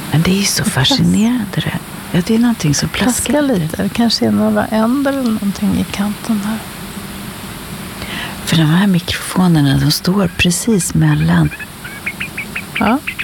Men det är ju så fascinerande det. Ja, det är någonting som plaskar lite. Det kanske är några änder eller någonting i kanten här. För de här mikrofonerna, de står precis mellan. Ja.